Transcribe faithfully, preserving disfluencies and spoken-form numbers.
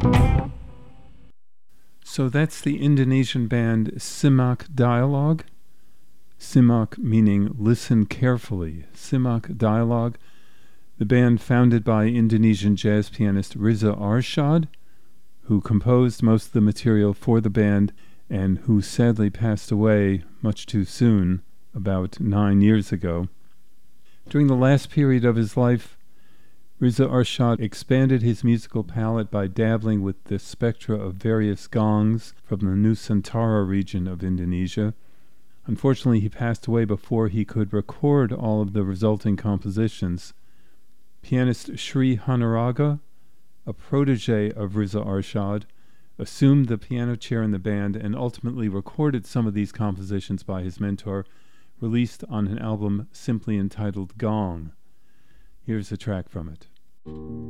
So that's the Indonesian band Simak Dialogue. Simak meaning listen carefully. Simak Dialogue, the band founded by Indonesian jazz pianist Riza Arshad, who composed most of the material for the band and who sadly passed away much too soon, about nine years ago. During the last period of his life, Riza Arshad expanded his musical palette by dabbling with the spectra of various gongs from the Nusantara region of Indonesia. Unfortunately, he passed away before he could record all of the resulting compositions. Pianist Sri Hanaraga, a protege of Riza Arshad, assumed the piano chair in the band and ultimately recorded some of these compositions by his mentor, released on an album simply entitled Gong. Here's a track from it.